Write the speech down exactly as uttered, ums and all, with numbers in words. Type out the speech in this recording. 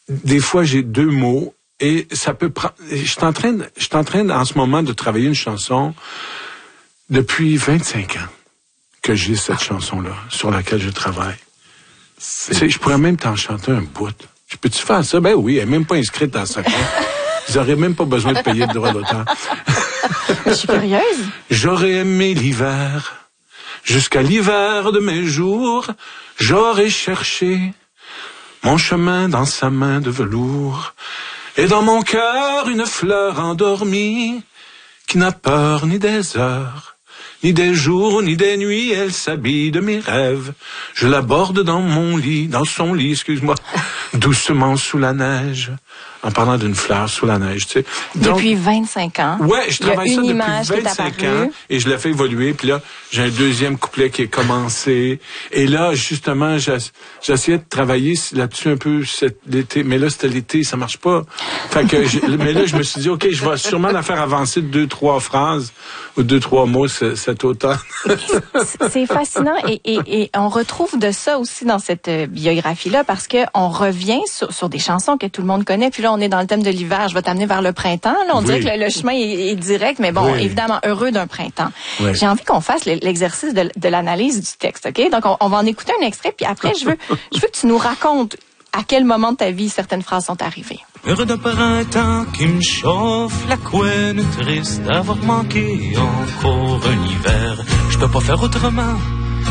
des fois, j'ai deux mots et ça peut prendre... Je suis en train, je suis en train en ce moment de travailler une chanson depuis vingt-cinq ans que j'ai cette chanson-là sur laquelle je travaille. C'est... Je pourrais même t'en chanter un bout. Je peux-tu faire ça? Ben oui, elle n'est même pas inscrite dans ce compte. Ils n'auraient même pas besoin de payer de droit d'auteur. Je suis curieuse. J'aurais aimé l'hiver, jusqu'à l'hiver de mes jours, j'aurais cherché mon chemin dans sa main de velours, et dans mon cœur une fleur endormie, qui n'a peur ni des heures, ni des jours, ni des nuits, elle s'habille de mes rêves. Je l'aborde dans mon lit, dans son lit, excuse-moi, doucement sous la neige, en parlant d'une fleur sous la neige, tu sais. Donc, depuis vingt-cinq ans. Ouais, je travaille ça depuis vingt-cinq ans et je l'ai fait évoluer. Puis là, j'ai un deuxième couplet qui est commencé. Et là, justement, j'ai, j'ai essayé de travailler là-dessus un peu cet, l'été. Mais là, c'était l'été, ça marche pas. Fait que, je, mais là, je me suis dit, OK, je vais sûrement la faire avancer de deux, trois phrases ou deux, trois mots cet automne. C'est fascinant et, et, et on retrouve de ça aussi dans cette biographie-là parce que on revient sur, sur des chansons que tout le monde connaît. Puis là, on est dans le thème de l'hiver. Je vais t'amener vers le printemps. Là, on oui. dirait que le, le chemin est, est direct, mais bon, oui. évidemment, heureux d'un printemps. Oui. J'ai envie qu'on fasse l'exercice de, de l'analyse du texte, OK? Donc, on, on va en écouter un extrait, puis après, je veux, je veux que tu nous racontes à quel moment de ta vie certaines phrases sont arrivées. Heureux d'un printemps qui me chauffe la couenne, triste d'avoir manqué encore un hiver. Je peux pas faire autrement